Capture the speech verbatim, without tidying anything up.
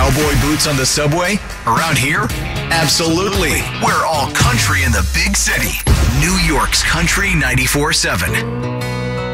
cowboy boots on the subway? Around here? Absolutely. We're all country in the big city. New York's Country ninety-four seven.